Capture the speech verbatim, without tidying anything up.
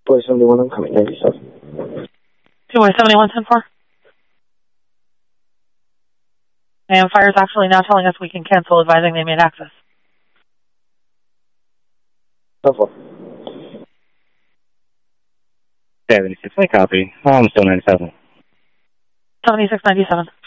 Boy seventy-one, I'm coming, ninety-seven. Two Boy seventy-one, ten four. And fire's actually now telling us we can cancel, advising they made access. ten four. seventy-six, I copy. Oh, I'm still ninety-seven. seventy-six ninety-seven.